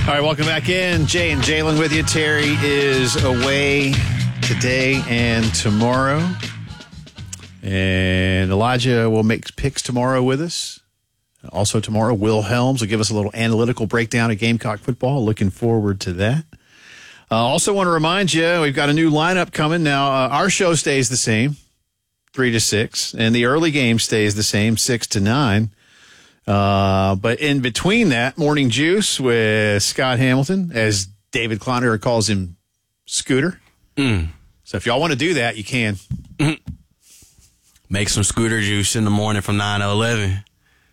All right, welcome back in. Jay and Jalen with you. Terry is away today and tomorrow. And Elijah will make picks tomorrow with us. Also tomorrow, Will Helms will give us a little analytical breakdown of Gamecock football. Looking forward to that. Also want to remind you, we've got a new lineup coming. Now, our show stays the same, 3 to 6, and the early game stays the same, 6 to 9. But in between that, Morning Juice with Scott Hamilton, as David Kleiner calls him, Scooter. So if y'all want to do that, you can. Make some Scooter juice in the morning from 9 to 11.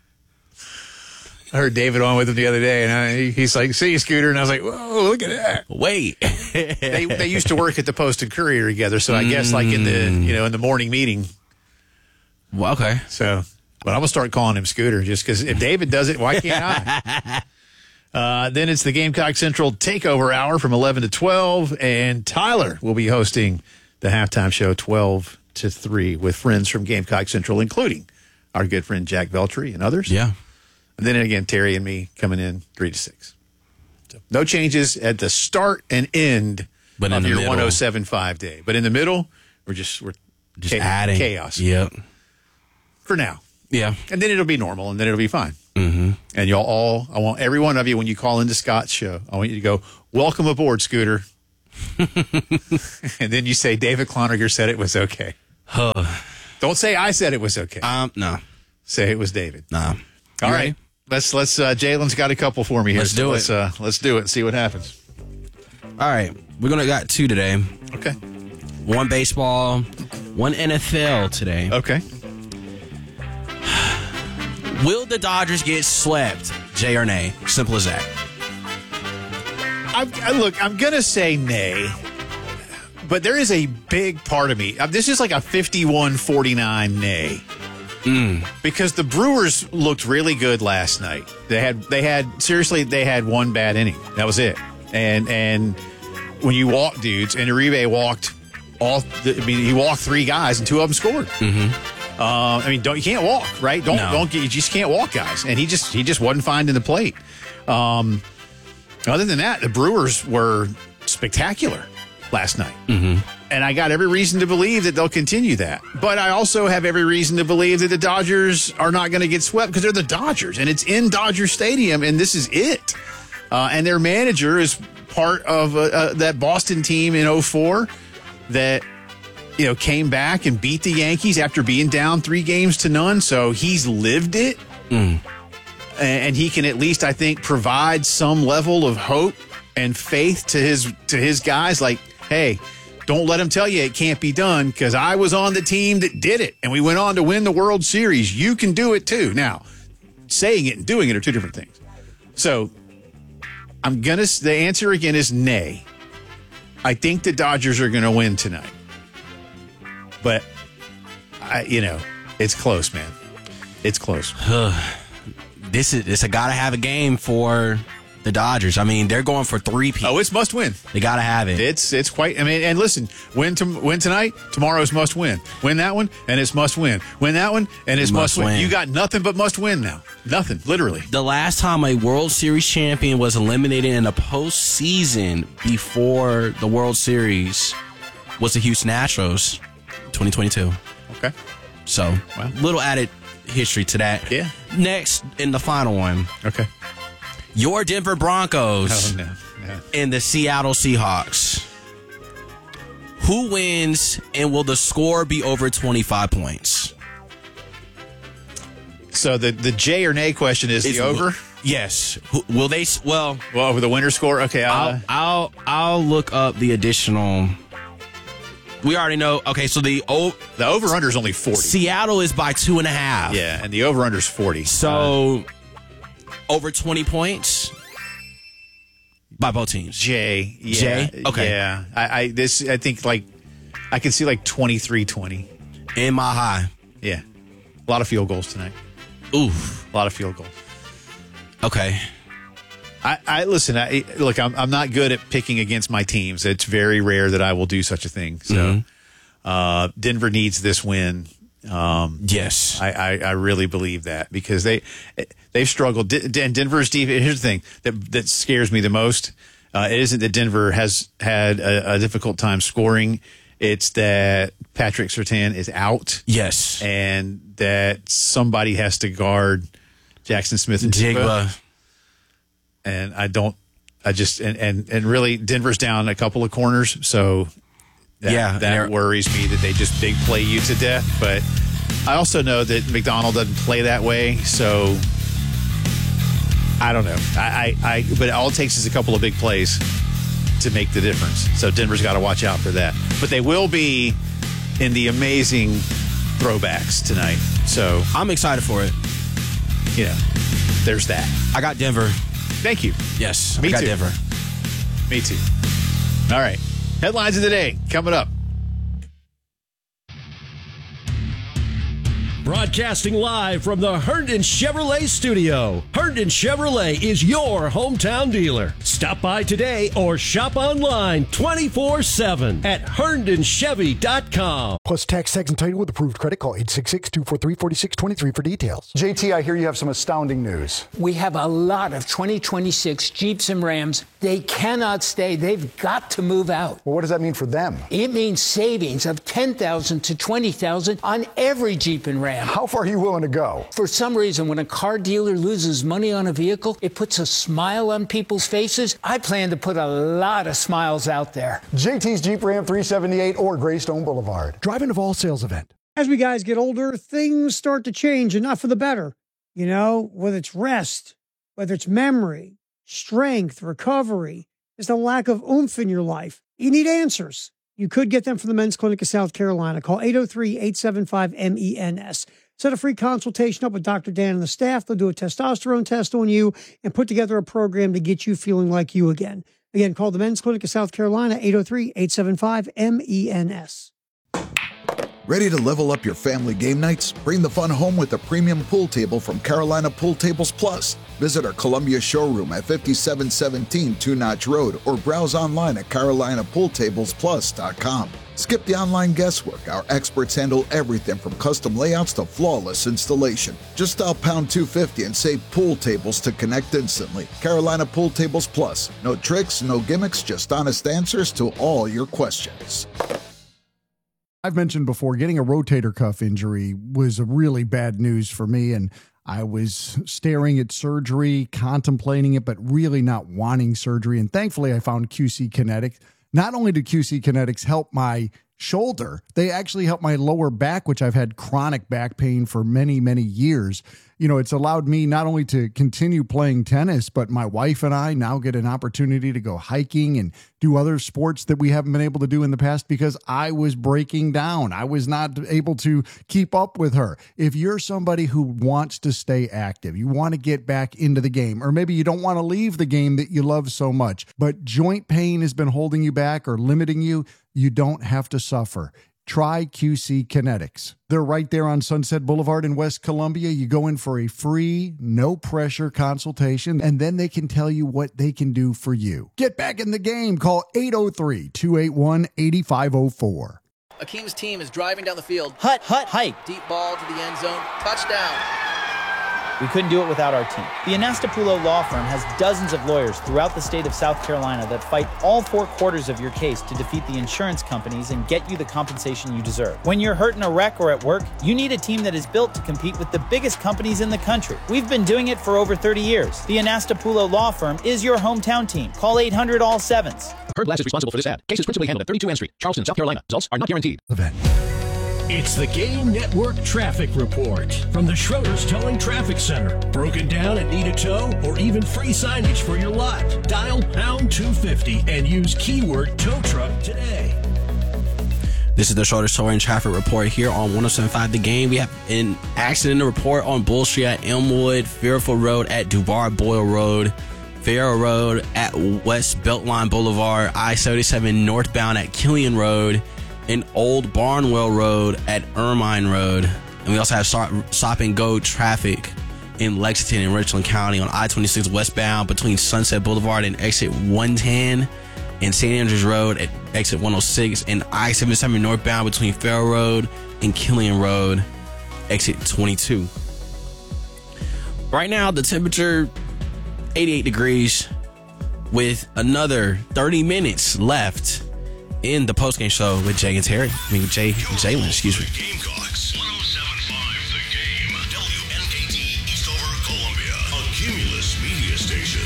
I heard David on with him the other day, and he's like, "See you, Scooter," and I was like, "Whoa, look at that!" Wait, they used to work at the Post and Courier together, so I guess like in the morning meeting. Well, okay. So, but I'm gonna start calling him Scooter just because if David does it, why can't I? Then it's the Gamecock Central Takeover Hour from 11 to 12, and Tyler will be hosting the halftime show 12 to 3 with friends from Gamecock Central, including our good friend Jack Veltri and others. Yeah. And then again, Terry and me coming in 3 to 6. So no changes at the start and end of your 107.5 day. But in the middle, we're just adding chaos. Yep. For now. Yeah. And then it'll be normal, and then it'll be fine. Mm-hmm. And I want every one of you, when you call into Scott's show, I want you to go, "Welcome aboard, Scooter." And then you say, "David Cloninger said it was okay." Don't say I said it was okay. No. Say it was David. No. All right. Let's Jalen's got a couple for me here. Let's do it. Let's do it and see what happens. All right. We're going to got 2 today. Okay. 1 baseball, 1 NFL today. Okay. Will the Dodgers get swept? Jay or nay? Simple as that. I'm going to say nay, but there is a big part of me. This is like a 51-49 nay. Because the Brewers looked really good last night. They had one bad inning. That was it. And when you walk dudes, and Uribe walked he walked 3 guys and 2 of them scored. Mm-hmm. You can't walk, right? You just can't walk guys. And he just wasn't finding the plate. Other than that, the Brewers were spectacular last night. Mm-hmm. And I got every reason to believe that they'll continue that. But I also have every reason to believe that the Dodgers are not going to get swept because they're the Dodgers, and it's in Dodger Stadium, and this is it. And their manager is part of that Boston team in 2004 that came back and beat the Yankees after being down 3-0. So he's lived it. And he can at least, I think, provide some level of hope and faith to his guys. Like, hey, don't let him tell you it can't be done because I was on the team that did it, and we went on to win the World Series. You can do it too. Now, saying it and doing it are 2 different things. So the answer again is nay. I think the Dodgers are going to win tonight. But, it's close, man. It's close. This is a gotta have a game for the Dodgers. I mean, they're going for 3-peat. Oh, it's must win. They gotta have it. It's quite. And listen, win tonight. Tomorrow's must win. Win that one, and it's must win. Win that one, and it's must win. You got nothing but must win now. Nothing, literally. The last time a World Series champion was eliminated in a postseason before the World Series was the Houston Astros, 2022. Okay. So, little added history to that. Yeah. Next, in the final one. Okay. Your Denver Broncos and the Seattle Seahawks. Who wins, and will the score be over 25 points? So the J or nay question is the over? Yes. Will they? Well, over the winner score. Okay. I'll look up the additional. We already know. Okay, so the over-under is only 40. Seattle is by 2.5. Yeah, and the over-under is 40. So over 20 points by both teams. J. Okay. Yeah. I think like I can see like 23-20 in my high. Yeah. A lot of field goals tonight. Oof. A lot of field goals. Okay. Listen. I'm not good at picking against my teams. It's very rare that I will do such a thing. So, Denver needs this win. Yes. I really believe that because they've struggled. And Denver's defense, here's the thing that scares me the most. It isn't that Denver has had a difficult time scoring. It's that Patrick Surtain is out. Yes. And that somebody has to guard Jackson Smith and Jigba. And and really Denver's down a couple of corners. So that worries me that they just big play you to death. But I also know that McDonald doesn't play that way. So I don't know. But all it takes is a couple of big plays to make the difference. So Denver's got to watch out for that. But they will be in the amazing throwbacks tonight. So I'm excited for it. There's that. I got Denver. Thank you. Yes, Me I got too. Denver. Me too. All right. Headlines of the day coming up. Broadcasting live from the Herndon Chevrolet studio. Herndon Chevrolet is your hometown dealer. Stop by today or shop online 24/7 at HerndonChevy.com. Plus tax, tags, and title with approved credit. Call 866-243-4623 for details. JT, I hear you have some astounding news. We have a lot of 2026 Jeeps and Rams. They cannot stay. They've got to move out. Well, what does that mean for them? It means savings of $10,000 to $20,000 on every Jeep and Ram. How far are you willing to go? For some reason, when a car dealer loses money on a vehicle, it puts a smile on people's faces. I plan to put a lot of smiles out there. JT's Jeep Ram 378 or Greystone Boulevard. Drive-in of all sales event. As we guys get older, things start to change, and not for the better. Whether it's rest, whether it's memory, strength, recovery, there's a lack of oomph in your life. You need answers. You could get them from the Men's Clinic of South Carolina. Call 803-875-MENS. Set a free consultation up with Dr. Dan and the staff. They'll do a testosterone test on you and put together a program to get you feeling like you again. Again, call the Men's Clinic of South Carolina, 803-875-MENS. Ready to level up your family game nights? Bring the fun home with a premium pool table from Carolina Pool Tables Plus. Visit our Columbia showroom at 5717 Two Notch Road or browse online at CarolinaPoolTablesPlus.com. Skip the online guesswork. Our experts handle everything from custom layouts to flawless installation. Just dial pound 250 and say pool tables to connect instantly. Carolina Pool Tables Plus. No tricks, no gimmicks, just honest answers to all your questions. I've mentioned before, getting a rotator cuff injury was a really bad news for me, and I was staring at surgery, contemplating it, but really not wanting surgery. And thankfully, I found QC Kinetics. Not only did QC Kinetics help my shoulder, they actually helped my lower back, which I've had chronic back pain for many, many years. It's allowed me not only to continue playing tennis, but my wife and I now get an opportunity to go hiking and do other sports that we haven't been able to do in the past because I was breaking down. I was not able to keep up with her. If you're somebody who wants to stay active, you want to get back into the game, or maybe you don't want to leave the game that you love so much, but joint pain has been holding you back or limiting you, you don't have to suffer. Try QC Kinetics. They're right there on Sunset Boulevard in West Columbia. You go in for a free, no-pressure consultation, and then they can tell you what they can do for you. Get back in the game. Call 803-281-8504. Akeem's team is driving down the field. Hike. Deep ball to the end zone. Touchdown. We couldn't do it without our team. The Anastapulo Law Firm has dozens of lawyers throughout the state of South Carolina that fight all 4 quarters of your case to defeat the insurance companies and get you the compensation you deserve. When you're hurt in a wreck or at work, you need a team that is built to compete with the biggest companies in the country. We've been doing it for over 30 years. The Anastapulo Law Firm is your hometown team. Call 800-ALL-7s. Heard Glass is responsible for this ad. Case is principally handled at 32 N Street, Charleston, South Carolina. Results are not guaranteed. It's the Game Network Traffic Report from the Schroeder's Towing Traffic Center. Broken down and need a tow or even free signage for your lot? Dial pound 250 and use keyword tow truck today. This is the Schroeder's Towing Traffic Report here on 107.5 The Game. We have an accident report on Bull Street at Elmwood, Fairfield Road at Duval Boyle Road, Farrow Road at West Beltline Boulevard, I-77 northbound at Killian Road, and Old Barnwell Road at Ermine Road. And we also have stop and go traffic in Lexington and Richland County on I-26 westbound between Sunset Boulevard and exit 110 and St. Andrews Road at exit 106 and I-77 northbound between Farrow Road and Killian Road. exit 22. Right now, the temperature 88 degrees with another 30 minutes left in the postgame show with Jay and Terry. Jalen, excuse me. Gamecocks, 107.5 The Game, WNKT Eastover, Columbia, a Cumulus media station.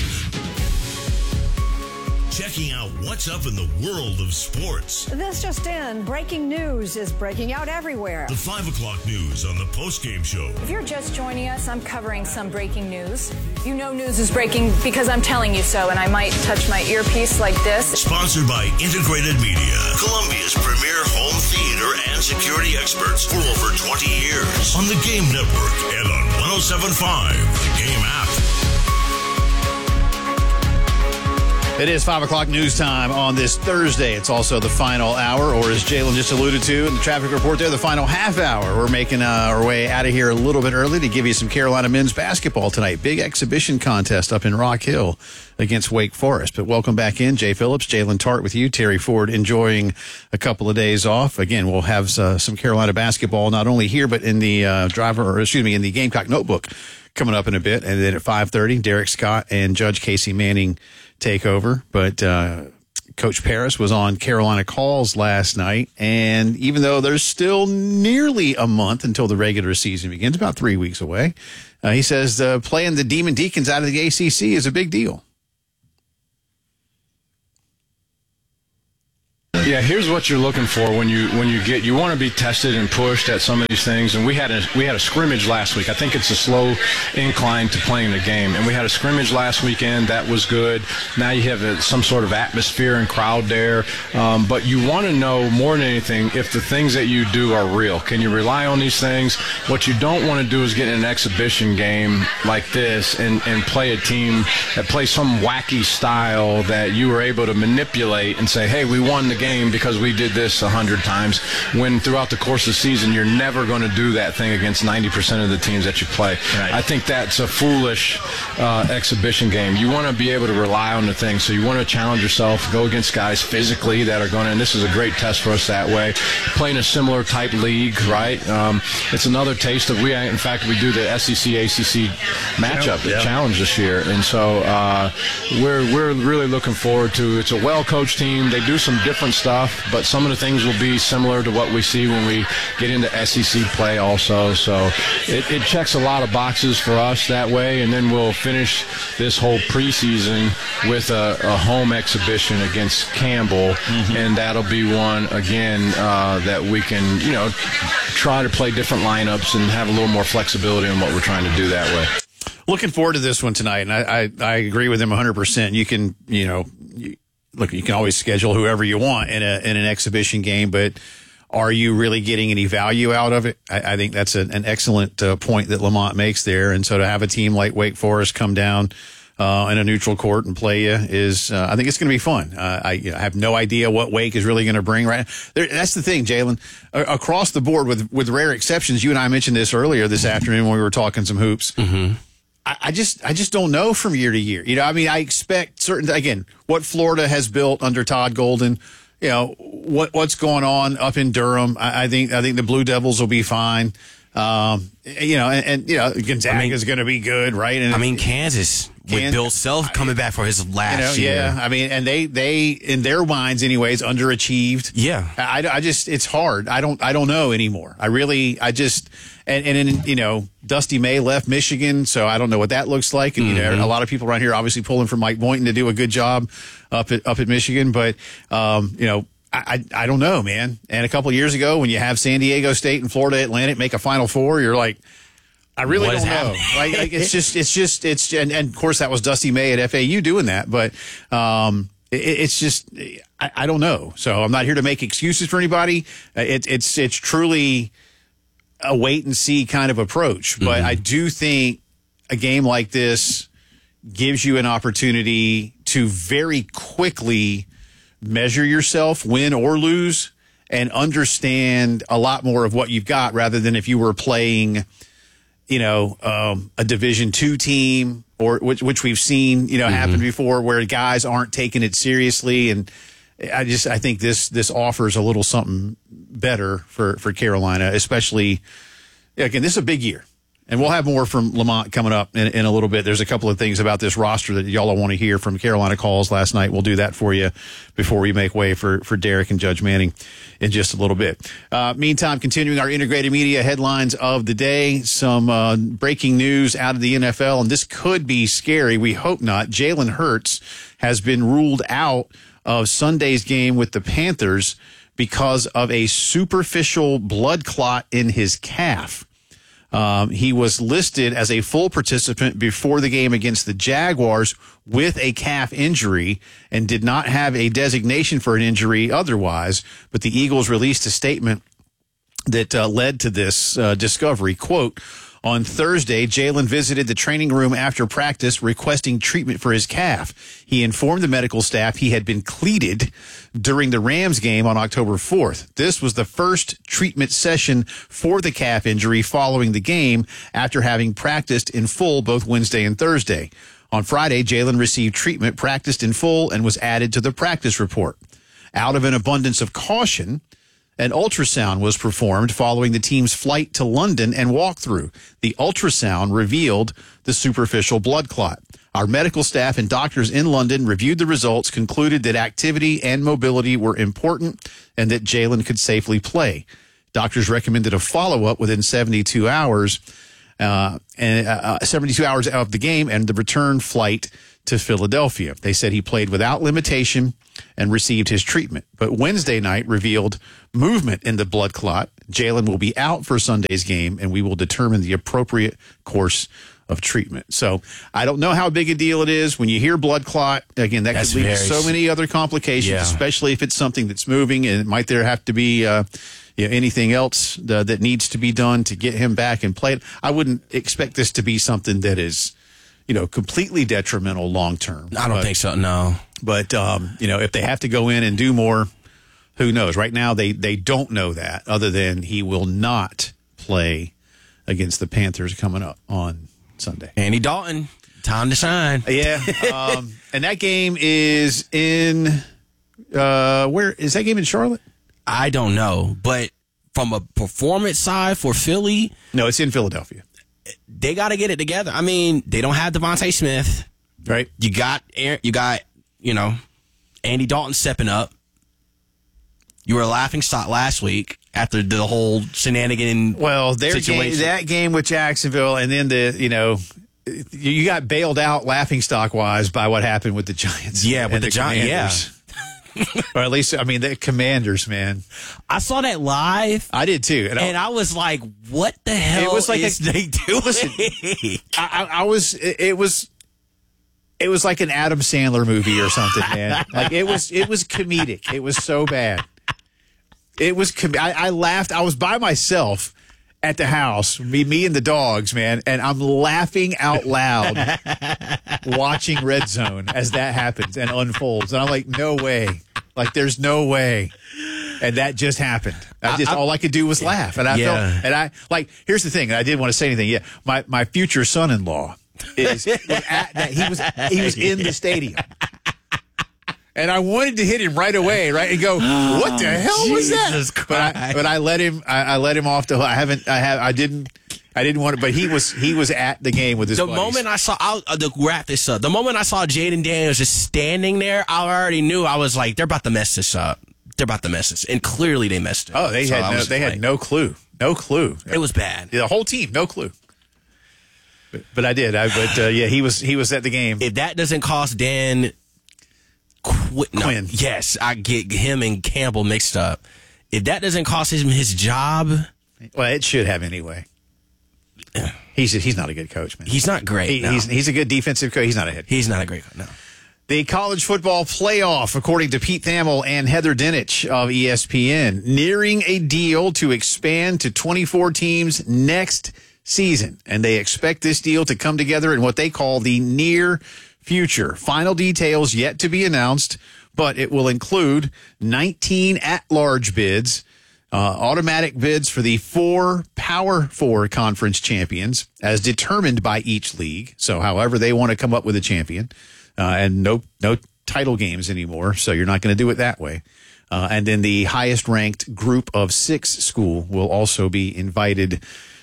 Checking out what's up in the world of sports. This just in, breaking news is breaking out everywhere. The 5 o'clock news on the postgame show. If you're just joining us, I'm covering some breaking news. You know news is breaking because I'm telling you so, and I might touch my earpiece like this. Sponsored by Integrated Media, Columbia's premier home theater and security experts for over 20 years. On the Game Network and on 107.5, the Game app. It is 5 o'clock news time on this Thursday. It's also the final hour, or as Jalen just alluded to in the traffic report there, the final half hour. We're making our way out of here a little bit early to give you some Carolina men's basketball tonight. Big exhibition contest up in Rock Hill against Wake Forest. But welcome back in. Jay Phillips, Jalen Tart with you. Terry Ford enjoying a couple of days off. Again, we'll have some Carolina basketball not only here, but in the in the Gamecock Notebook coming up in a bit. And then at 5:30, Derek Scott and Judge Casey Manning take over. But Coach Paris was on Carolina Calls last night, and even though there's still nearly a month until the regular season begins, about 3 weeks away, he says playing the Demon Deacons out of the ACC is a big deal. Yeah, here's what you're looking for when you want to be tested and pushed at some of these things. And we had a scrimmage last week. I think it's a slow incline to playing the game. And we had a scrimmage last weekend that was good. Now you have some sort of atmosphere and crowd there. But you want to know more than anything if the things that you do are real. Can you rely on these things? What you don't want to do is get in an exhibition game like this and play a team that plays some wacky style that you were able to manipulate and say, hey, we won the game because we did this 100 times, when throughout the course of the season you're never going to do that thing against 90% of the teams that you play. Right. I think that's a foolish exhibition game. You want to be able to rely on the things, so you want to challenge yourself, go against guys physically that are going to, and this is a great test for us that way, playing a similar type league, right? It's another taste of, in fact, we do the SEC-ACC matchup, the challenge this year, and so we're really looking forward to, it's a well-coached team. They do some different stuff, but some of the things will be similar to what we see when we get into SEC play also. So it checks a lot of boxes for us that way, and then we'll finish this whole preseason with a home exhibition against Campbell, and that'll be one, again, that we can, try to play different lineups and have a little more flexibility in what we're trying to do that way. Looking forward to this one tonight, and I agree with him 100%. You can, look, you can always schedule whoever you want in an exhibition game, but are you really getting any value out of it? I think that's an excellent point that Lamont makes there. And so to have a team like Wake Forest come down in a neutral court and play you is, I think it's going to be fun. I have no idea what Wake is really going to bring right now. That's the thing, Jalen. Across the board, with rare exceptions, you and I mentioned this earlier this afternoon when we were talking some hoops. I just don't know from year to year. I expect again, what Florida has built under Todd Golden, what's going on up in Durham. I think the Blue Devils will be fine. Gonzaga is going to be good, right? And Kansas with Bill Self coming back for his last year. Yeah, and they in their minds anyways underachieved. Yeah. I just, it's hard. I don't know anymore. And Dusty May left Michigan, so I don't know what that looks like. And a lot of people around here obviously pulling for Mike Boynton to do a good job up at Michigan, but I don't know, man. And a couple of years ago, when you have San Diego State and Florida Atlantic make a Final Four, you're like, I really don't know. And of course that was Dusty May at FAU doing that, but it's just, I don't know. So I'm not here to make excuses for anybody. It's truly a wait and see kind of approach. But I do think a game like this gives you an opportunity to very quickly measure yourself, win or lose, and understand a lot more of what you've got rather than if you were playing, a Division II team or which we've seen, happen before where guys aren't taking it seriously. And I think this offers a little something better for Carolina, especially again, this is a big year. And we'll have more from Lamont coming up in a little bit. There's a couple of things about this roster that y'all want to hear from Carolina Calls last night. We'll do that for you before we make way for Derek and Judge Manning in just a little bit. Meantime, continuing our integrated media headlines of the day, some breaking news out of the NFL, and this could be scary. We hope not. Jalen Hurts has been ruled out of Sunday's game with the Panthers because of a superficial blood clot in his calf. He was listed as a full participant before the game against the Jaguars with a calf injury and did not have a designation for an injury otherwise. But the Eagles released a statement that led to this discovery. Quote, on Thursday, Jalen visited the training room after practice requesting treatment for his calf. He informed the medical staff he had been cleated during the Rams game on October 4th. This was the first treatment session for the calf injury following the game after having practiced in full both Wednesday and Thursday. On Friday, Jalen received treatment, practiced in full, and was added to the practice report. Out of an abundance of caution, an ultrasound was performed following the team's flight to London and walkthrough. The ultrasound revealed the superficial blood clot. Our medical staff and doctors in London reviewed the results, concluded that activity and mobility were important and that Jalen could safely play. Doctors recommended a follow-up within 72 hours, 72 hours of the game and the return flight to Philadelphia. They said he played without limitation and received his treatment. But Wednesday night revealed movement in the blood clot. Jalen will be out for Sunday's game, and we will determine the appropriate course of treatment. So I don't know how big a deal it is. When you hear blood clot, again, that could lead to so many other complications, especially if it's something that's moving, and might there have to be anything else that needs to be done to get him back and play. I wouldn't expect this to be something that is completely detrimental long term. I don't think so, no. But, if they have to go in and do more, who knows? Right now, they don't know that, other than he will not play against the Panthers coming up on Sunday. Andy Dalton, time to shine. Yeah. And that game is in, where is that game in Charlotte? I don't know. But from a performance side for Philly. No, it's in Philadelphia. They got to get it together. I mean, they don't have Devontae Smith. Right. You got, Andy Dalton stepping up. You were a laughingstock last week after the whole shenanigan situation. That game with Jacksonville, and then you got bailed out laughingstock wise by what happened with the Giants. Yeah, with the Giants. Yeah. Or at least, the Commanders, man. I saw that live. I did too, and I was like, "What the hell it was like is they doing?" Listen, It was like an Adam Sandler movie or something, man. Like it was comedic. It was so bad. It was. I laughed. I was by myself at the house, me and the dogs, man, and I'm laughing out loud watching Red Zone as that happens and unfolds. And I'm like, no way. Like, there's no way. And that just happened. All I could do was laugh. And I felt, here's the thing. And I didn't want to say anything. Yeah. My future son-in-law was at that. He was in the stadium. And I wanted to hit him right away, right, and go, "What the hell was that?" But I let him. I let him off the hook. I didn't want to. But he was at the game with his buddies. Moment I saw, to wrap this up. The moment I saw Jaden Daniels just standing there, I already knew. I was like, they're about to mess this up. They're about to mess this, and clearly they messed it. Oh, they had no clue. No clue. It was bad. The whole team, no clue. But I did. He was at the game. If that doesn't cost Dan Quinn. Yes, I get him and Campbell mixed up. If that doesn't cost him his job, well, it should have anyway. He's not a good coach, man. He's not great. He's a good defensive coach. He's not a head coach. He's not a great coach. No. The college football playoff, according to Pete Thamel and Heather Dinich of ESPN, nearing a deal to expand to 24 teams next season, and they expect this deal to come together in what they call the near future. Final details yet to be announced, but it will include 19 at-large bids, automatic bids for the 4 Power 4 conference champions as determined by each league. So however they want to come up with a champion, and no title games anymore. So you're not going to do it that way. And then the highest ranked group of 6 school will also be invited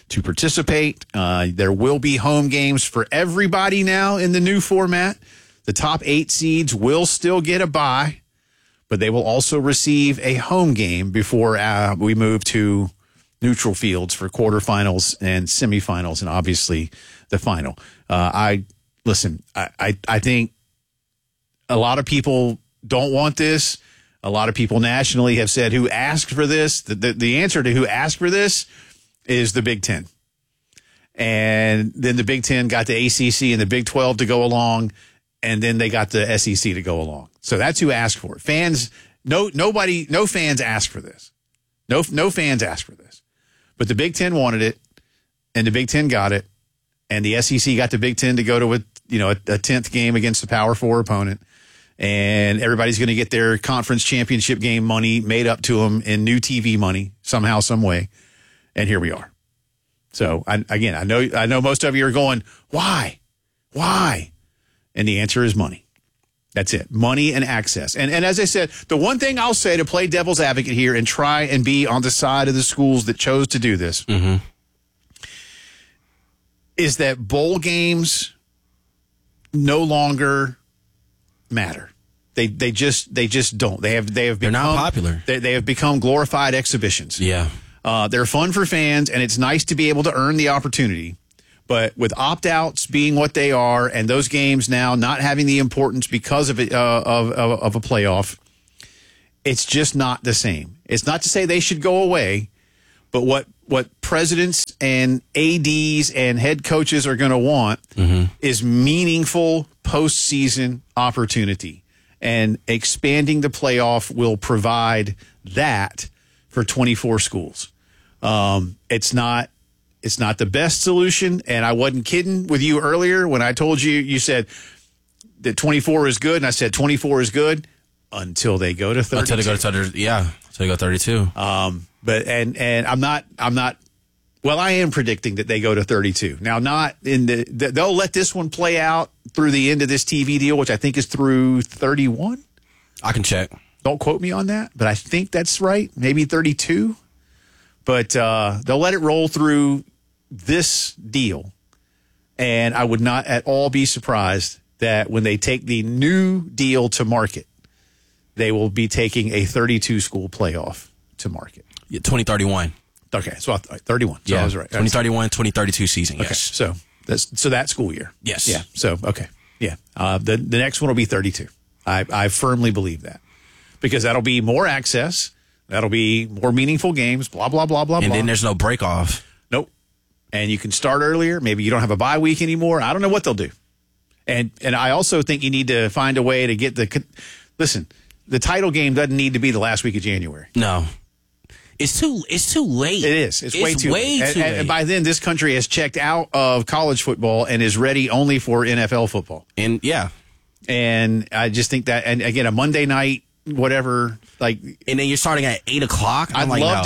to participate. There will be home games for everybody now in the new format. The top 8 seeds will still get a bye, but they will also receive a home game before we move to neutral fields for quarterfinals and semifinals, and obviously the final. I think a lot of people don't want this. A lot of people nationally have said who asked for this. The answer to who asked for this is the Big Ten. And then the Big Ten got the ACC and the Big 12 to go along, and then they got the SEC to go along. So that's who asked for it. Fans, no fans asked for this. No fans asked for this. But the Big Ten wanted it, and the Big Ten got it, and the SEC got the Big Ten to go to a 10th game against a Power 4 opponent, and everybody's going to get their conference championship game money made up to them in new TV money somehow, some way, and here we are. So I know most of you are going, why? And the answer is money. That's it. Money and access. And as I said, the one thing I'll say to play devil's advocate here and try and be on the side of the schools that chose to do this is that bowl games no longer matter. They just don't. They have become, they're not popular. They have become glorified exhibitions. Yeah. They're fun for fans, and it's nice to be able to earn the opportunity. But with opt-outs being what they are, and those games now not having the importance because of it, of a playoff, it's just not the same. It's not to say they should go away, but what presidents and ADs and head coaches are going to want is meaningful postseason opportunity, and expanding the playoff will provide that for 24 schools. It's not the best solution, and I wasn't kidding with you earlier when I told you, you said that 24 is good, and I said 24 is good until they go to 32. Until they go 32. But I'm not. Well, I am predicting that they go to 32. Now, not in they'll let this one play out through the end of this TV deal, which I think is through 31. I can check. Don't quote me on that, but I think that's right. Maybe 32. But they'll let it roll through this deal. And I would not at all be surprised that when they take the new deal to market, they will be taking a 32-school playoff to market. Yeah, 2031. Okay, so 31. So yeah, I was right. 2031, 2032 season, yes. Okay, so that school year. Yes. Yeah, so, okay. Yeah, the next one will be 32. I firmly believe that. Because that'll be more access. That'll be more meaningful games, blah, blah, blah, blah, and then there's no break off. Nope. And you can start earlier. Maybe you don't have a bye week anymore. I don't know what they'll do. And I also think you need to find a way to get listen, the title game doesn't need to be the last week of January. No. It's too late. It is. It's way too late. And by then, this country has checked out of college football and is ready only for NFL football. And And I just think that, and again, a Monday night, whatever, like, and then you're starting at 8:00. I'd love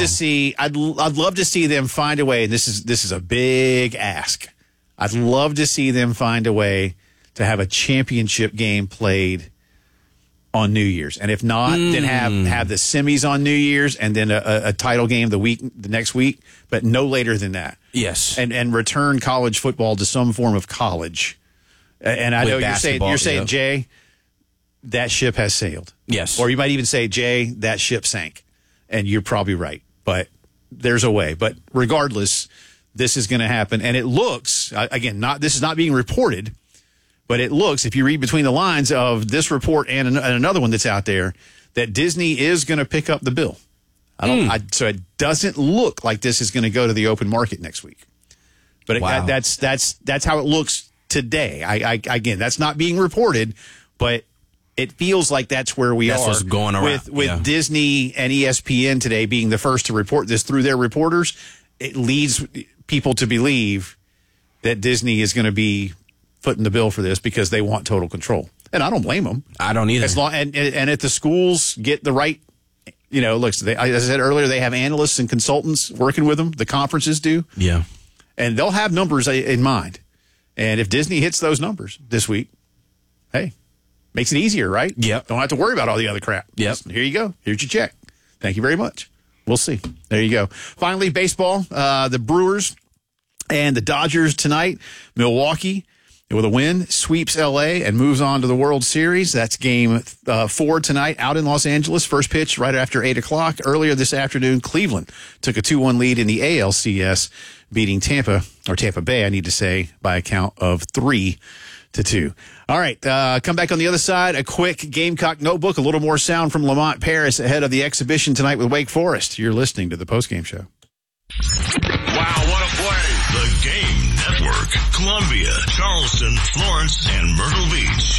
to see them find a way. And this is a big ask. I'd love to see them find a way to have a championship game played on New Year's, and if not, then have the semis on New Year's, and then a title game the next week, but no later than that. Yes, and return college football to some form of college. And I know you're saying Jay, that ship has sailed. Yes. Or you might even say, Jay, that ship sank. And you're probably right. But there's a way. But regardless, this is going to happen. And it looks, again, this is not being reported, but it looks, if you read between the lines of this report and another one that's out there, that Disney is going to pick up the bill. So it doesn't look like this is going to go to the open market next week. But wow. That's how it looks today. Again, that's not being reported, but it feels like that's where we are. That's what's going around. With Disney and ESPN today being the first to report this through their reporters, it leads people to believe that Disney is going to be footing the bill for this because they want total control. And I don't blame them. I don't either. And if the schools get the right, look, as I said earlier, they have analysts and consultants working with them. The conferences do. Yeah. And they'll have numbers in mind. And if Disney hits those numbers this week, hey, makes it easier, right? Yep. Don't have to worry about all the other crap. Yep. Here you go. Here's your check. Thank you very much. We'll see. There you go. Finally, baseball. The Brewers And the Dodgers tonight, Milwaukee, with a win, sweeps L.A. and moves on to the World Series. That's game 4 tonight out in Los Angeles. First pitch right after 8 o'clock. Earlier this afternoon, Cleveland took a 2-1 lead in the ALCS, beating Tampa Bay, I need to say, by a count of 3-2. All right, come back on the other side. A quick Gamecock notebook, a little more sound from Lamont Paris ahead of the exhibition tonight with Wake Forest. You're listening to the postgame show. Wow, what a play. The Game Network. Columbia, Charleston, Florence, and Myrtle Beach.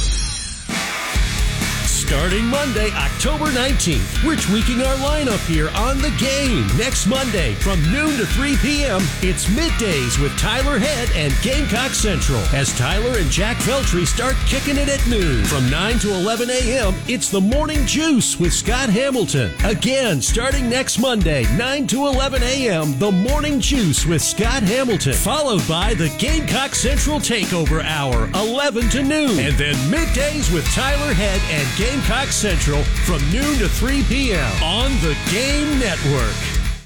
Starting Monday, October 19th, we're tweaking our lineup here on The Game. Next Monday, from noon to 3 p.m., it's Middays with Tyler Head and Gamecock Central. As Tyler and Jack Veltri start kicking it at noon. From 9 to 11 a.m., it's The Morning Juice with Scott Hamilton. Again, starting next Monday, 9 to 11 a.m., The Morning Juice with Scott Hamilton. Followed by the Gamecock Central Takeover Hour, 11 to noon. And then Middays with Tyler Head and Gamecock Central from noon to 3 p.m. on the Game Network.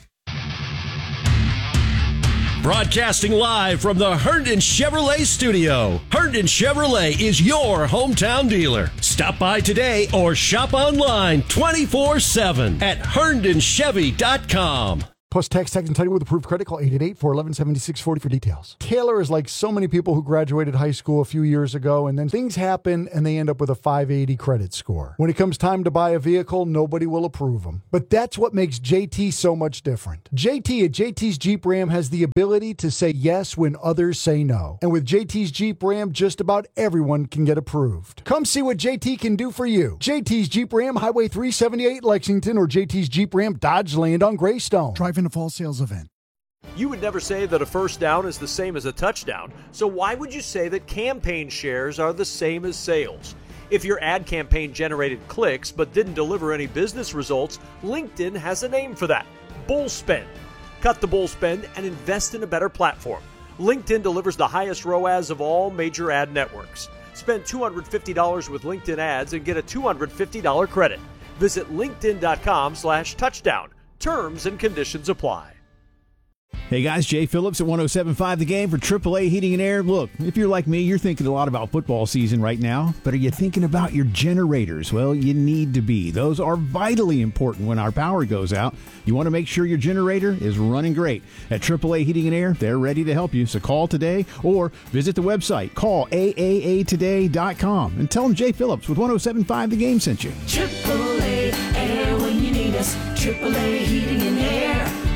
Broadcasting live from the Herndon Chevrolet studio. Herndon Chevrolet is your hometown dealer. Stop by today or shop online 24/7 at HerndonChevy.com. Plus tax and title with approved credit. Call 888-411-7640 for details. Taylor is like so many people who graduated high school a few years ago, and then things happen and they end up with a 580 credit score. When it comes time to buy a vehicle, nobody will approve them. But that's what makes JT so much different. JT at JT's Jeep Ram has the ability to say yes when others say no. And with JT's Jeep Ram, just about everyone can get approved. Come see what JT can do for you. JT's Jeep Ram, Highway 378 Lexington, or JT's Jeep Ram Dodge Land on Greystone. Drive in a fall sales event. You would never say that a first down is the same as a touchdown, so why would you say that campaign shares are the same as sales? If your ad campaign generated clicks but didn't deliver any business results, LinkedIn has a name for that: bull spend. Cut the bull spend and invest in a better platform. LinkedIn delivers the highest ROAS of all major ad networks. Spend $250 with LinkedIn ads and get a $250 credit. Visit linkedin.com/touchdown. Terms and conditions apply. Hey guys, Jay Phillips at 107.5 The Game for AAA Heating and Air. Look, if you're like me, you're thinking a lot about football season right now, but are you thinking about your generators? Well, you need to be. Those are vitally important when our power goes out. You want to make sure your generator is running great. At AAA Heating and Air, they're ready to help you, so call today or visit the website. Call AAAtoday.com and tell them Jay Phillips with 107.5 The Game sent you. AAA Air when you need us. AAA Heating and Air.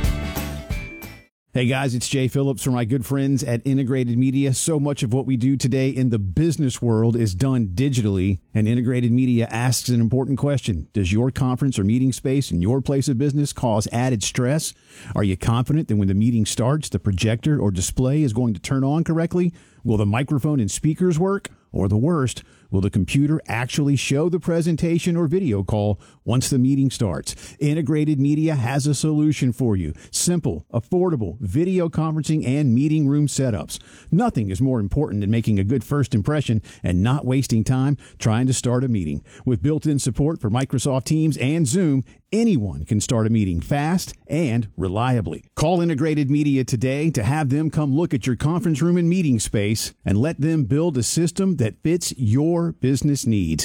Hey guys, it's Jay Phillips from my good friends at Integrated Media. So much of what we do today in the business world is done digitally, and Integrated Media asks an important question. Does your conference or meeting space in your place of business cause added stress? Are you confident that when the meeting starts, the projector or display is going to turn on correctly? Will the microphone and speakers work? Or the worst, will the computer actually show the presentation or video call once the meeting starts? Integrated Media has a solution for you. Simple, affordable video conferencing and meeting room setups. Nothing is more important than making a good first impression and not wasting time trying to start a meeting. With built-in support for Microsoft Teams and Zoom, anyone can start a meeting fast and reliably. Call Integrated Media today to have them come look at your conference room and meeting space and let them build a system that fits your business needs.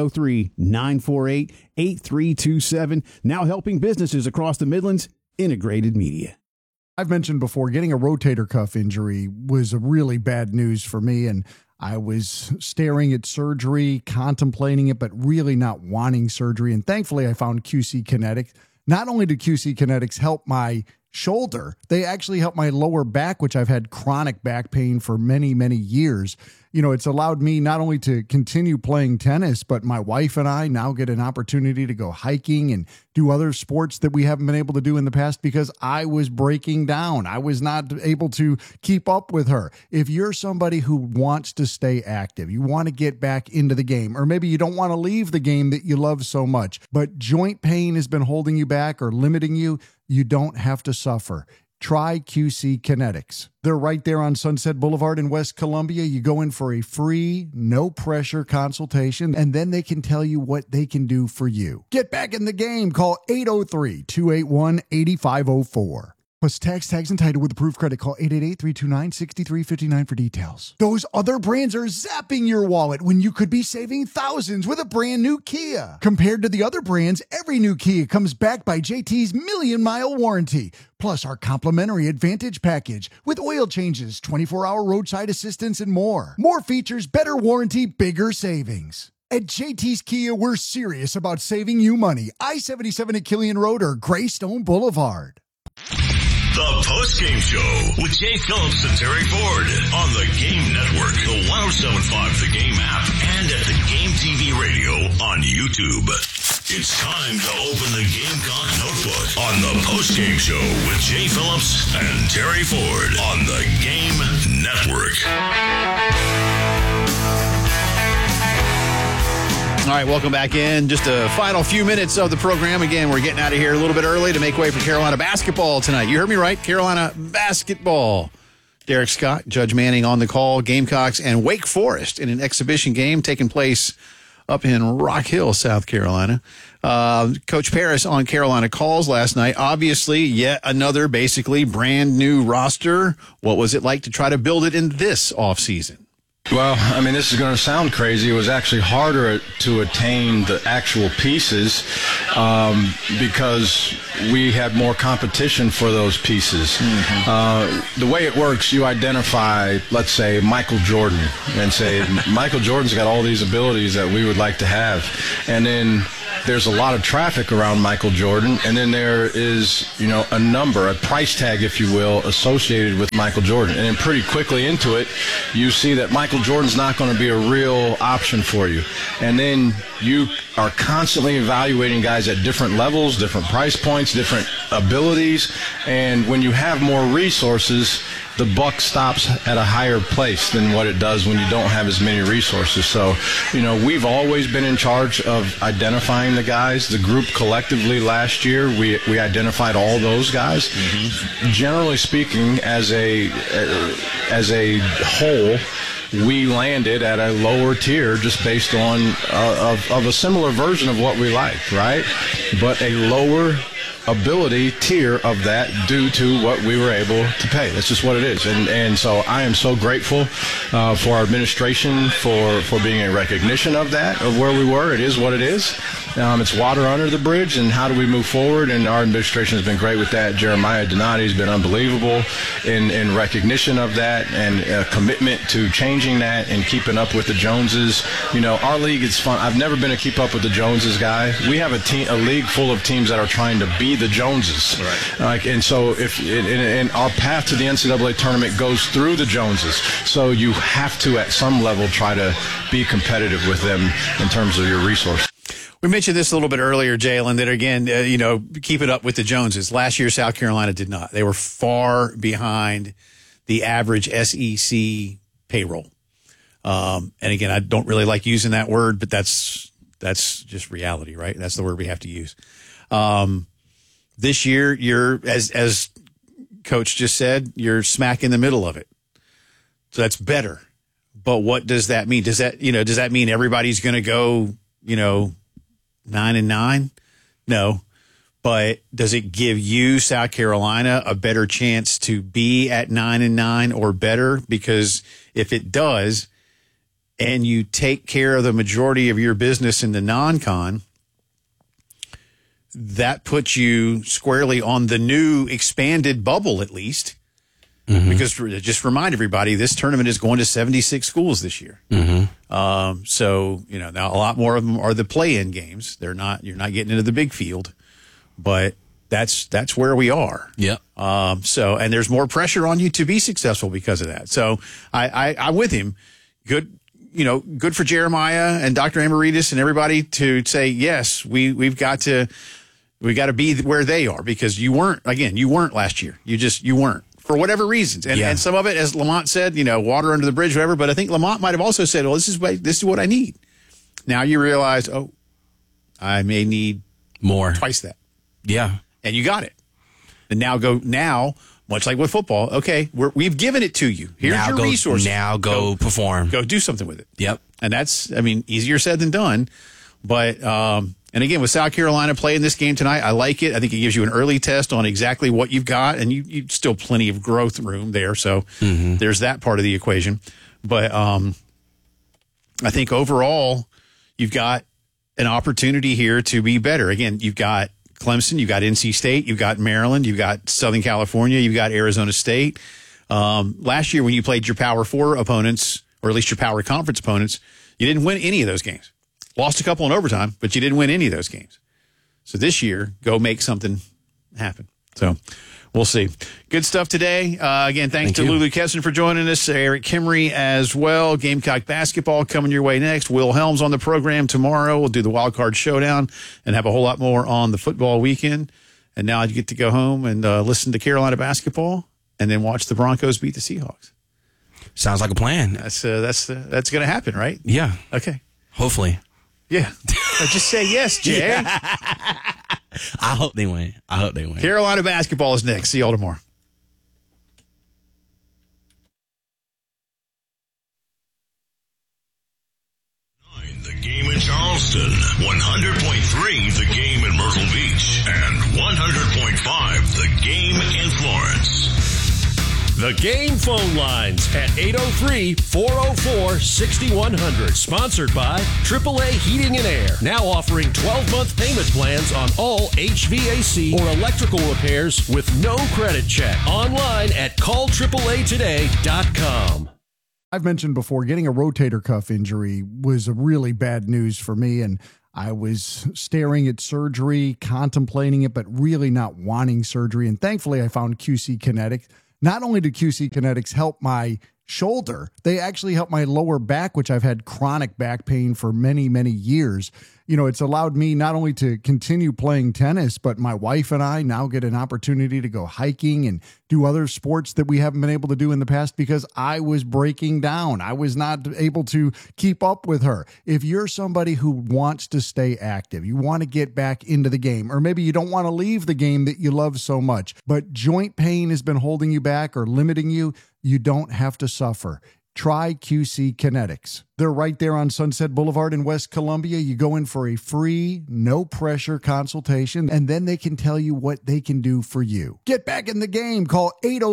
803-948-8327. Now helping businesses across the Midlands. Integrated Media. I've mentioned before, getting a rotator cuff injury was a really bad news for me, and I was staring at surgery, contemplating it, but really not wanting surgery. And thankfully, I found QC Kinetics. Not only did QC Kinetics help my shoulder, they actually helped my lower back, which I've had chronic back pain for many, many years. You know, it's allowed me not only to continue playing tennis, but my wife and I now get an opportunity to go hiking and do other sports that we haven't been able to do in the past because I was breaking down. I was not able to keep up with her. If you're somebody who wants to stay active, you want to get back into the game, or maybe you don't want to leave the game that you love so much, but joint pain has been holding you back or limiting you, you don't have to suffer. Try QC Kinetics. They're right there on Sunset Boulevard in West Columbia. You go in for a free, no-pressure consultation, and then they can tell you what they can do for you. Get back in the game. Call 803-281-8504. Plus tax, tags, and title with approved credit. Call 888-329-6359 for details. Those other brands are zapping your wallet when you could be saving thousands with a brand new Kia. Compared to the other brands, every new Kia comes backed by JT's million-mile warranty. Plus our complimentary Advantage package with oil changes, 24-hour roadside assistance, and more. More features, better warranty, bigger savings. At JT's Kia, we're serious about saving you money. I-77 at Killian Road or Greystone Boulevard. The post-game show with Jay Phillips and Terry Ford on the Game Network, the 107.5 The Game app, and at the Game TV radio on YouTube. It's time to open the Gamecock Notebook on the post-game show with Jay Phillips and Terry Ford on the Game Network. All right, welcome back in. Just a final few minutes of the program. Again, we're getting out of here a little bit early to make way for Carolina basketball tonight. You heard me right, Carolina basketball. Derek Scott, Judge Manning on the call. Gamecocks and Wake Forest in an exhibition game taking place up in Rock Hill, South Carolina. Coach Paris on Carolina calls last night. Obviously, yet another basically brand new roster. What was it like to try to build it in this offseason? Well, I mean, this is going to sound crazy. It was actually harder to attain the actual pieces because we had more competition for those pieces. Mm-hmm. The way it works, you identify, let's say, Michael Jordan and say, Michael Jordan's got all these abilities that we would like to have. And then there's a lot of traffic around Michael Jordan, and then there is, a number, a price tag, if you will, associated with Michael Jordan. And then pretty quickly into it, you see that Michael Jordan's not going to be a real option for you. And then you are constantly evaluating guys at different levels, different price points, different abilities. And when you have more resources, the buck stops at a higher place than what it does when you don't have as many resources. So, we've always been in charge of identifying the guys. The group collectively last year, we identified all those guys. Mm-hmm. Generally speaking, as a whole, we landed at a lower tier just based on of a similar version of what we liked, right? But a lower ability tier of that due to what we were able to pay. That's just what it is. And so I am so grateful for our administration for being a recognition of that, of where we were. It is what it is. It's water under the bridge, and how do we move forward? And our administration has been great with that. Jeremiah Donati has been unbelievable in recognition of that and a commitment to changing that and keeping up with the Joneses. Our league is fun. I've never been a keep up with the Joneses guy. We have a league full of teams that are trying to be the Joneses. Right. And so and our path to the NCAA tournament goes through the Joneses. So you have to, at some level, try to be competitive with them in terms of your resources. We mentioned this a little bit earlier, Jalen, that again, keep it up with the Joneses. Last year, South Carolina did not. They were far behind the average SEC payroll. And again, I don't really like using that word, but that's just reality, right? That's the word we have to use. This year, you're, as Coach just said, you're smack in the middle of it. So that's better. But what does that mean? Does that mean everybody's going to go, 9-9? No. But does it give you, South Carolina, a better chance to be at 9-9 or better? Because if it does, and you take care of the majority of your business in the non-con, that puts you squarely on the new expanded bubble, at least. Mm-hmm. Because just remind everybody, this tournament is going to 76 schools this year. Mm-hmm. So, now a lot more of them are the play-in games. You're not getting into the big field, but that's where we are. Yeah. And there's more pressure on you to be successful because of that. So I'm with him. Good for Jeremiah and Dr. Amaritas and everybody to say, yes, we've got to be where they are, because you weren't last year. You weren't. For whatever reasons. And some of it, as Lamont said, water under the bridge, whatever. But I think Lamont might have also said, well, this is what I need. Now you realize, I may need more, twice that. Yeah. And you got it. And now, much like with football, okay, we've given it to you. Here's your resources. Now go perform. Go do something with it. Yep. And that's, easier said than done. But And again, with South Carolina playing this game tonight, I like it. I think it gives you an early test on exactly what you've got, and you still plenty of growth room there. So there's that part of the equation. But I think overall, you've got an opportunity here to be better. Again, you've got Clemson, you've got NC State, you've got Maryland, you've got Southern California, you've got Arizona State. Last year when you played your Power 4 opponents, or at least your Power Conference opponents, you didn't win any of those games. Lost a couple in overtime, but you didn't win any of those games. So this year, go make something happen. So we'll see. Good stuff today. Again, thanks to Lulu Kesson for joining us, Eric Kimry as well. Gamecock basketball coming your way next. Will Helms on the program tomorrow. We'll do the Wild Card Showdown and have a whole lot more on the football weekend. And now I get to go home and listen to Carolina basketball and then watch the Broncos beat the Seahawks. Sounds like a plan. That's going to happen, right? Yeah. Okay. Hopefully. Yeah. Just say yes, Jay. Yeah. I hope they win. Carolina basketball is next. See y'all tomorrow. The Game in Charleston, 100.3 The Game in Myrtle Beach, and 100.5 The Game in Florence. The Game phone lines at 803-404-6100. Sponsored by AAA Heating and Air. Now offering 12-month payment plans on all HVAC or electrical repairs with no credit check. Online at callAAAtoday.com. I've mentioned before, getting a rotator cuff injury was a really bad news for me, and I was staring at surgery, contemplating it, but really not wanting surgery. And thankfully, I found QC Kinetics. Not only did QC Kinetics help my shoulder, they actually helped my lower back, which I've had chronic back pain for many, many years. You know, it's allowed me not only to continue playing tennis, but my wife and I now get an opportunity to go hiking and do other sports that we haven't been able to do in the past because I was breaking down. I was not able to keep up with her. If you're somebody who wants to stay active, you want to get back into the game, or maybe you don't want to leave the game that you love so much, but joint pain has been holding you back or limiting you, you don't have to suffer. Try QC Kinetics. They're right there on Sunset Boulevard in West Columbia. You go in for a free, no-pressure consultation, and then they can tell you what they can do for you. Get back in the game. Call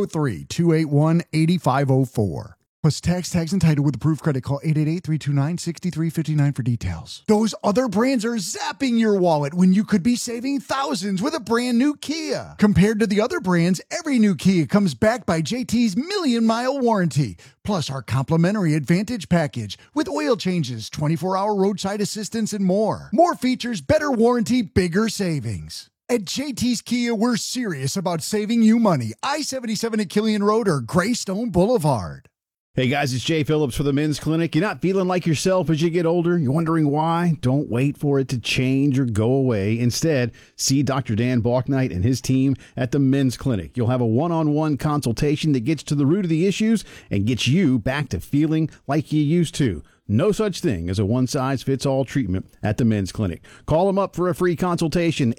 803-281-8504. Plus tax and title with approved credit. Call 888-329-6359 for details. Those other brands are zapping your wallet when you could be saving thousands with a brand new Kia. Compared to the other brands, every new Kia comes backed by JT's million-mile warranty. Plus our complimentary Advantage package with oil changes, 24-hour roadside assistance, and more. More features, better warranty, bigger savings. At JT's Kia, we're serious about saving you money. I-77 at Killian Road or Greystone Boulevard. Hey guys, it's Jay Phillips for the Men's Clinic. You're not feeling like yourself as you get older? You're wondering why? Don't wait for it to change or go away. Instead, see Dr. Dan Balknight and his team at the Men's Clinic. You'll have a one-on-one consultation that gets to the root of the issues and gets you back to feeling like you used to. No such thing as a one-size-fits-all treatment at the Men's Clinic. Call them up for a free consultation,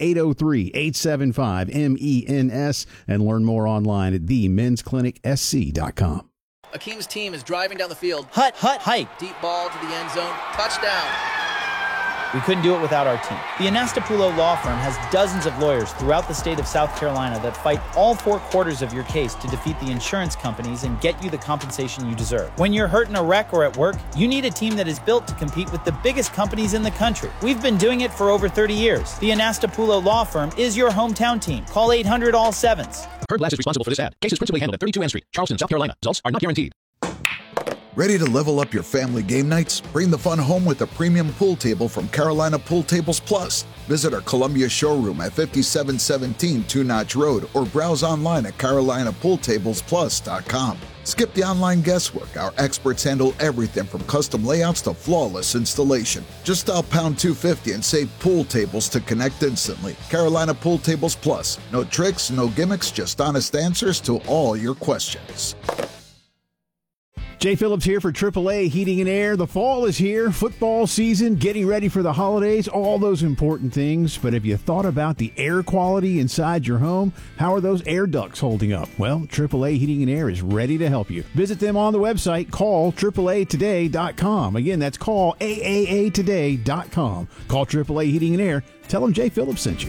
803-875-MENS, and learn more online at themensclinicsc.com. Akeem's team is driving down the field. Hike. Deep ball to the end zone. Touchdown. We couldn't do it without our team. The Anastapulo Law Firm has dozens of lawyers throughout the state of South Carolina that fight all four quarters of your case to defeat the insurance companies and get you the compensation you deserve. When you're hurt in a wreck or at work, you need a team that is built to compete with the biggest companies in the country. We've been doing it for over 30 years. The Anastapulo Law Firm is your hometown team. Call 800-ALL-7s. Heard Glass is responsible for this ad. Case is principally handled at 32 N Street, Charleston, South Carolina. Results are not guaranteed. Ready to level up your family game nights? Bring the fun home with a premium pool table from Carolina Pool Tables Plus. Visit our Columbia showroom at 5717 Two Notch Road or browse online at carolinapooltablesplus.com. Skip the online guesswork. Our experts handle everything from custom layouts to flawless installation. Just dial pound 250 and save pool tables to connect instantly. Carolina Pool Tables Plus. No tricks, no gimmicks, just honest answers to all your questions. Jay Phillips here for AAA Heating and Air. The fall is here, football season, getting ready for the holidays, all those important things. But have you thought about the air quality inside your home? How are those air ducts holding up? Well, AAA Heating and Air is ready to help you. Visit them on the website, call AAAtoday.com. Again, that's call AAAtoday.com. Call AAA Heating and Air. Tell them Jay Phillips sent you.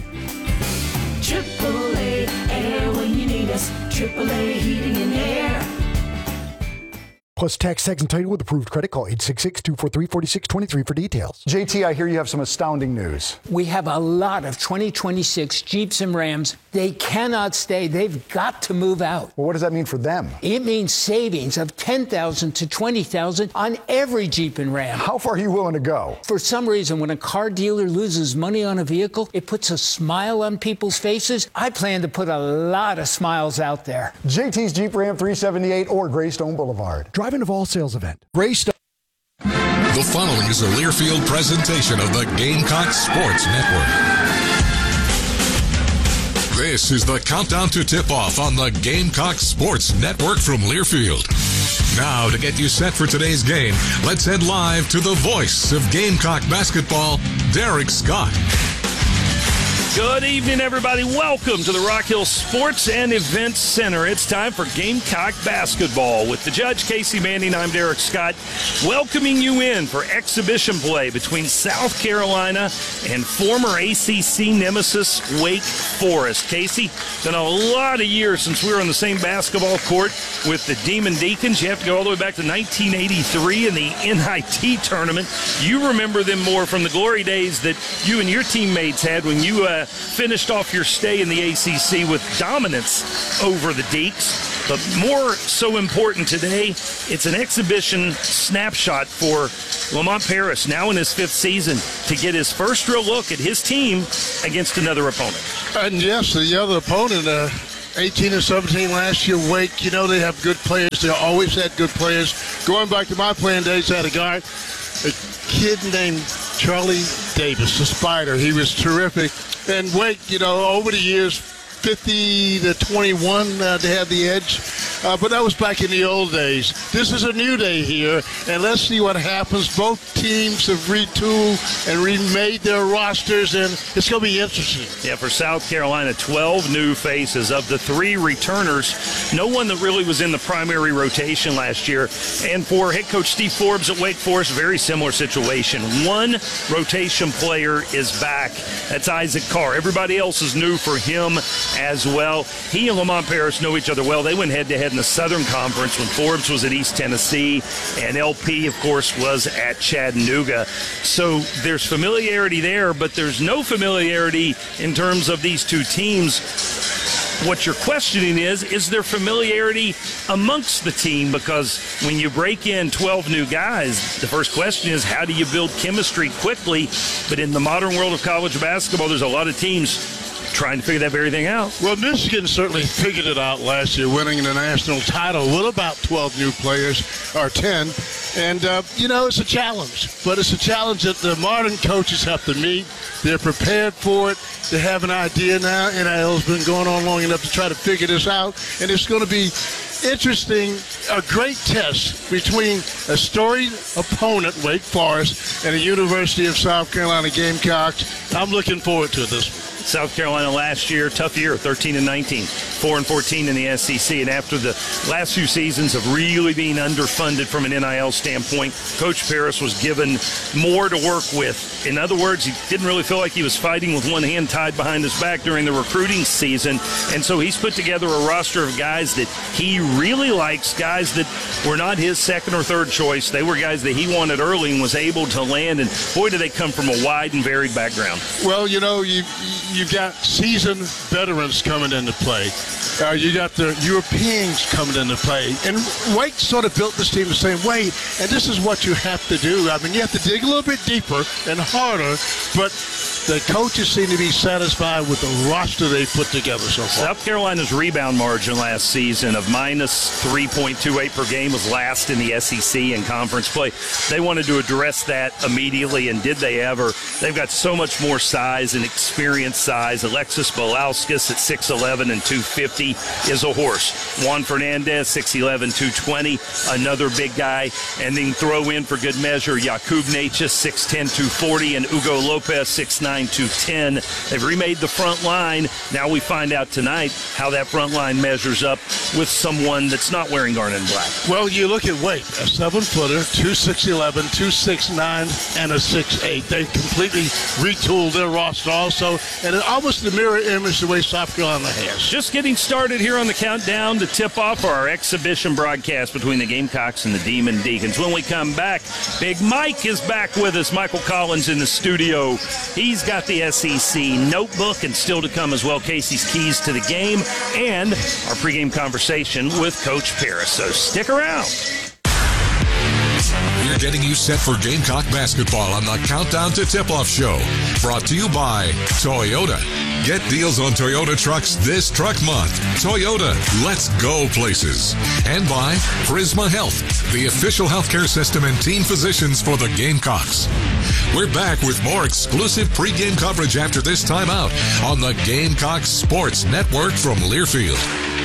AAA Air when you need us. AAA Heating and Air. Plus tax and title with approved credit. Call 866-243-4623 for details. JT, I hear you have some astounding news. We have a lot of 2026 Jeeps and Rams. They cannot stay. They've got to move out. Well, what does that mean for them? It means savings of $10,000 to $20,000 on every Jeep and Ram. How far are you willing to go? For some reason, when a car dealer loses money on a vehicle, it puts a smile on people's faces. I plan to put a lot of smiles out there. JT's Jeep Ram 378 or Greystone Boulevard. Driving of all sales event. Greystone. The following is a Learfield presentation of the Gamecock Sports Network. This is the countdown to tip-off on the Gamecock Sports Network from Learfield. Now, to get you set for today's game, let's head live to the voice of Gamecock basketball, Derek Scott. Good evening, everybody. Welcome to the Rock Hill Sports and Events Center. It's time for Gamecock basketball. With the judge, Casey Manning, I'm Derek Scott, welcoming you in for exhibition play between South Carolina and former ACC nemesis Wake Forest. Casey, it's been a lot of years since we were on the same basketball court with the Demon Deacons. You have to go all the way back to 1983 in the NIT tournament. You remember them more from the glory days that you and your teammates had when you finished off your stay in the ACC with dominance over the Deacs. But more so important today, it's an exhibition snapshot for Lamont Paris, now in his 5th season, to get his first real look at his team against another opponent. And yes, the other opponent, 18 and 17 last year, Wake, you know they have good players. They always had good players. Going back to my playing days, I had a kid named Charlie Davis, the Spider. He was terrific. And Wake, you know, over the years, 50 to 21 to have the edge. But that was back in the old days. This is a new day here, and let's see what happens. Both teams have retooled and remade their rosters, and it's going to be interesting. Yeah, for South Carolina, 12 new faces. Of the 3 returners, no one that really was in the primary rotation last year. And for head coach Steve Forbes at Wake Forest, very similar situation. 1 rotation player is back. That's Isaac Carr. Everybody else is new for him as well. He and Lamont Paris know each other well. They went head-to-head in the Southern Conference when Forbes was at East Tennessee, and LP, of course, was at Chattanooga. So there's familiarity there, but there's no familiarity in terms of these two teams. What you're questioning is there familiarity amongst the team? Because when you break in 12 new guys, the first question is, how do you build chemistry quickly? But in the modern world of college basketball, there's a lot of teams trying to figure that very thing out. Well, Michigan certainly figured it out last year, winning the national title with about 12 new players, or 10. And, you know, it's a challenge. But it's a challenge that the modern coaches have to meet. They're prepared for it. They have an idea now. NIL's been going on long enough to try to figure this out. And it's going to be interesting, a great test between a storied opponent, Wake Forest, and the University of South Carolina Gamecocks. I'm looking forward to this. South Carolina last year, tough year, 13-19, 4-14 in the SEC. And after the last few seasons of really being underfunded from an NIL standpoint, Coach Paris was given more to work with. In other words, he didn't really feel like he was fighting with one hand tied behind his back during the recruiting season. And so he's put together a roster of guys that he really likes, guys that were not his second or third choice. They were guys that he wanted early and was able to land. And boy, do they come from a wide and varied background. Well, you know, you've got seasoned veterans coming into play. You got the Europeans coming into play. And Wake sort of built this team the same way, and this is what you have to do. I mean, you have to dig a little bit deeper and harder, but the coaches seem to be satisfied with the roster they put together so far. South Carolina's rebound margin last season of minus 3.28 per game was last in the SEC in conference play. They wanted to address that immediately, and did they ever? They've got so much more size and experience size. Alexis Belauskas at 6'11 and 250 is a horse. Juan Fernandez, 6'11, 220, another big guy. And then throw in for good measure Jakub Necas, 6'10, 240, and Hugo Lopez, 6'9, 210. They've remade the front line. Now we find out tonight how that front line measures up with someone that's not wearing garnet and black. Well, you look at weight, a 7-footer, 2'11", 2'9", and a 6'8". They've completely retooled their roster also, and it's almost the mirror image the way South Carolina has. Just getting started here on the countdown to tip off for our exhibition broadcast between the Gamecocks and the Demon Deacons. When we come back, Big Mike is back with us. Michael Collins in the studio. He's got the SEC notebook, and still to come as well, Casey's keys to the game and our pregame conversation with Coach Paris. So stick around. We're getting you set for Gamecock basketball on the Countdown to Tip-Off show. Brought to you by Toyota. Get deals on Toyota trucks this truck month. Toyota, let's go places. And by Prisma Health, the official healthcare system and team physicians for the Gamecocks. We're back with more exclusive pregame coverage after this timeout on the Gamecock Sports Network from Learfield.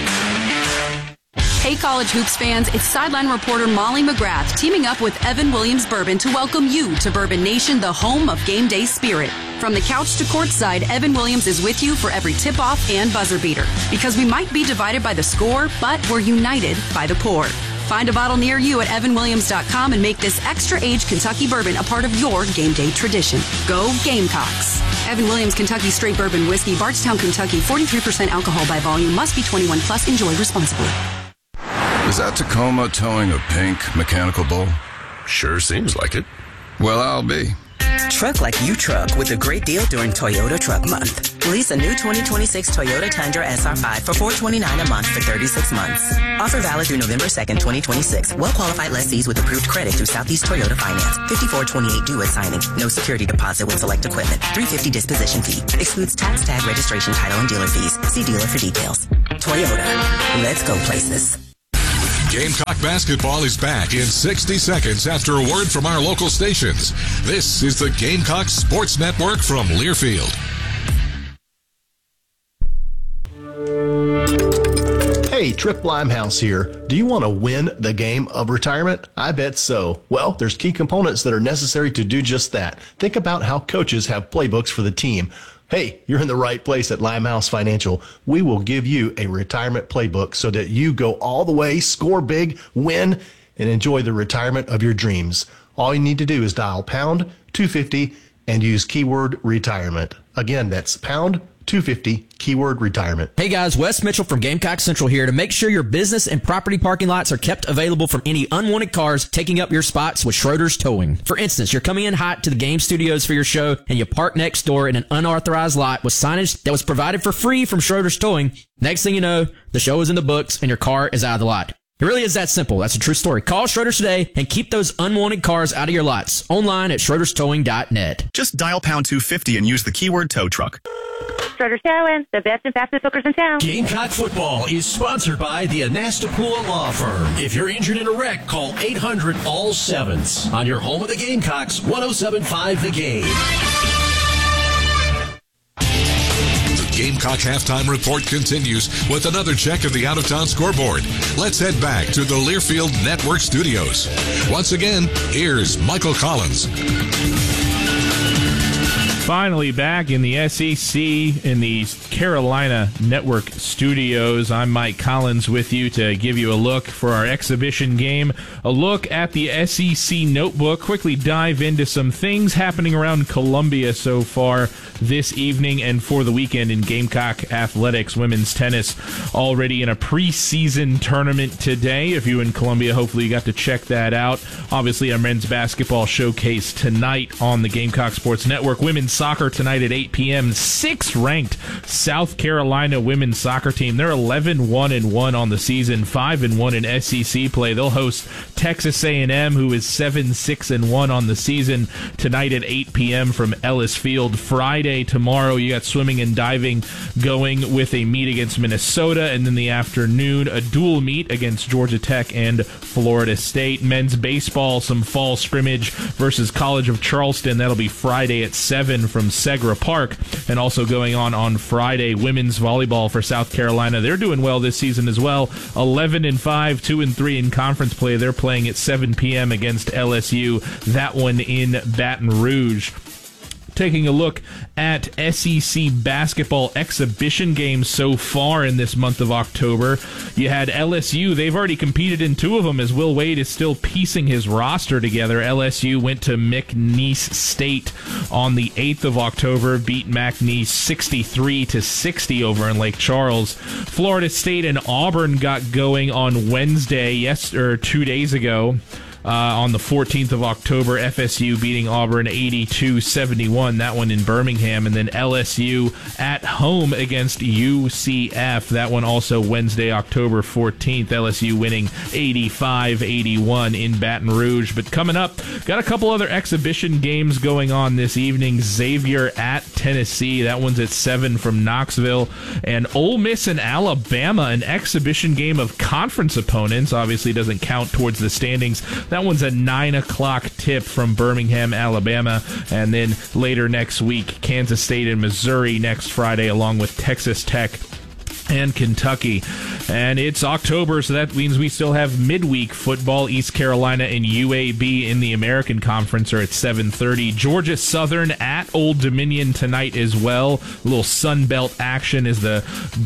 Hey, college hoops fans, it's sideline reporter Molly McGrath teaming up with Evan Williams Bourbon to welcome you to Bourbon Nation, the home of game day spirit. From the couch to courtside, Evan Williams is with you for every tip-off and buzzer beater. Because we might be divided by the score, but we're united by the pour. Find a bottle near you at evanwilliams.com and make this extra-aged Kentucky bourbon a part of your game day tradition. Go Gamecocks. Evan Williams Kentucky Straight Bourbon Whiskey, Bardstown, Kentucky, 43% alcohol by volume, must be 21 plus. Enjoy responsibly. Is that Tacoma towing a pink mechanical bull? Sure seems like it. Well, I'll be. Truck like you truck with a great deal during Toyota Truck Month. Lease a new 2026 Toyota Tundra SR5 for $429 a month for 36 months. Offer valid through November 2nd, 2026. Well-qualified lessees with approved credit through Southeast Toyota Finance. $54.28 due at signing. No security deposit with select equipment. $350 disposition fee. Excludes tax, tag, registration, title, and dealer fees. See dealer for details. Toyota. Let's go places. Gamecock basketball is back in 60 seconds after a word from our local stations. This is the Gamecock Sports Network from Learfield. Hey, Trip Limehouse here. Do you want to win the game of retirement? I bet so. Well, there's key components that are necessary to do just that. Think about how coaches have playbooks for the team. Hey, you're in the right place at Limehouse Financial. We will give you a retirement playbook so that you go all the way, score big, win, and enjoy the retirement of your dreams. All you need to do is dial pound 250 and use keyword retirement. Again, that's pound 250, keyword retirement. Hey guys, Wes Mitchell from Gamecock Central here to make sure your business and property parking lots are kept available from any unwanted cars taking up your spots with Schroeder's Towing. For instance, you're coming in hot to the game studios for your show and you park next door in an unauthorized lot with signage that was provided for free from Schroeder's Towing. Next thing you know, the show is in the books and your car is out of the lot. It really is that simple. That's a true story. Call Schroeder's today and keep those unwanted cars out of your lots. Online at schroederstowing.net. Just dial pound 250 and use the keyword tow truck. Schroeder's Towing, the best and fastest hookers in town. Gamecock football is sponsored by the Anastapula Law Firm. If you're injured in a wreck, call 800-ALL-7s. On your home of the Gamecocks, 107.5 The Game. Gamecock Halftime Report continues with another check of the out-of-town scoreboard. Let's head back to the Learfield Network studios. Once again, here's Michael Collins. Finally back in the SEC in the Carolina Network studios. I'm Mike Collins with you to give you a look for our exhibition game, a look at the SEC notebook, quickly dive into some things happening around Columbia so far this evening and for the weekend in Gamecock Athletics. Women's tennis already in a preseason tournament today. If you in Columbia, hopefully you got to check that out. Obviously, a men's basketball showcase tonight on the Gamecock Sports Network. Women's soccer tonight at 8 p.m. 6th ranked South Carolina women's soccer team. They're 11-1-1 on the season, 5-1 in SEC play. They'll host Texas A&M, who is 7-6-1 on the season, tonight at 8 p.m. from Ellis Field. Friday, tomorrow, you got swimming and diving going with a meet against Minnesota, and then the afternoon, a dual meet against Georgia Tech and Florida State. Men's baseball, some fall scrimmage versus College of Charleston. That'll be Friday at 7 from Segra Park. And also going on Friday, women's volleyball for South Carolina. They're doing well this season as well. 11-5, 2-3 in conference play. They're playing at 7 p.m. against LSU. That one in Baton Rouge. Taking a look at SEC basketball exhibition games so far in this month of October. You had LSU. They've already competed in 2 of them as Will Wade is still piecing his roster together. LSU went to McNeese State on the 8th of October, beat McNeese 63-60 over in Lake Charles. Florida State and Auburn got going on Wednesday, 2 days ago. On the 14th of October, FSU beating Auburn 82-71, that one in Birmingham. And then LSU at home against UCF, that one also Wednesday, October 14th. LSU winning 85-81 in Baton Rouge. But coming up, got a couple other exhibition games going on this evening. Xavier at Tennessee, that one's at 7 from Knoxville. And Ole Miss and Alabama, an exhibition game of conference opponents. Obviously doesn't count towards the standings. That one's a 9 o'clock tip from Birmingham, Alabama. And then later next week, Kansas State and Missouri next Friday, along with Texas Tech and Kentucky. And it's October, so that means we still have midweek football. East Carolina and UAB in the American Conference are at 7:30. Georgia Southern at Old Dominion tonight as well. A little Sun Belt action as the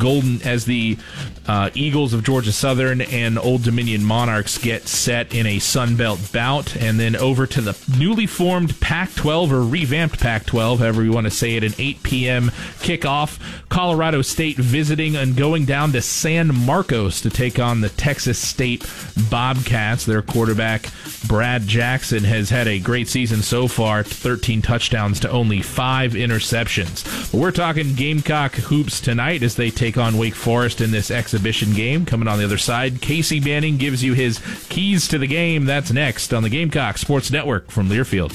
Eagles of Georgia Southern and Old Dominion Monarchs get set in a Sun Belt bout. And then over to the newly formed Pac-12 or revamped Pac-12, however you want to say it, an 8 p.m. kickoff. Colorado State visiting and going down to San Marcos to take on the Texas State Bobcats. Their quarterback, Brad Jackson, has had a great season so far, 13 touchdowns to only 5 interceptions. But we're talking Gamecock hoops tonight as they take on Wake Forest in this exhibition game. Coming on the other side, Casey Manning gives you his keys to the game. That's next on the Gamecock Sports Network from Learfield.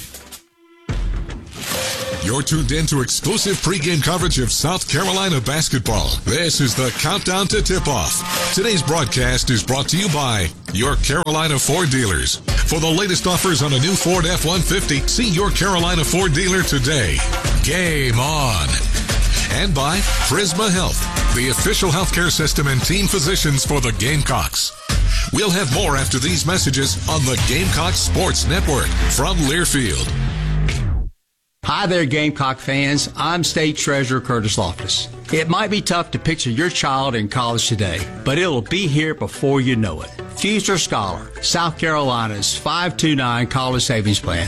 You're tuned in to exclusive pregame coverage of South Carolina basketball. This is the Countdown to Tip-Off. Today's broadcast is brought to you by your Carolina Ford dealers. For the latest offers on a new Ford F-150, see your Carolina Ford dealer today. Game on. And by Prisma Health, the official healthcare system and team physicians for the Gamecocks. We'll have more after these messages on the Gamecock Sports Network from Learfield. Hi there, Gamecock fans. I'm State Treasurer Curtis Loftus. It might be tough to picture your child in college today, but it'll be here before you know it. Future Scholar, South Carolina's 529 college savings plan.